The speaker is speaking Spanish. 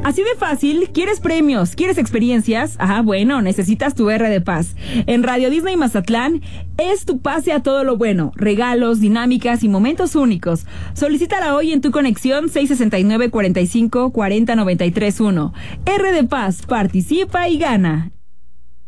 Así de fácil, ¿quieres premios? ¿Quieres experiencias? Bueno, necesitas tu R de Paz. En Radio Disney Mazatlán es tu pase a todo lo bueno. Regalos, dinámicas y momentos únicos. Solicítala hoy en tu conexión 669-45-40-93-1. R de Paz, participa y gana.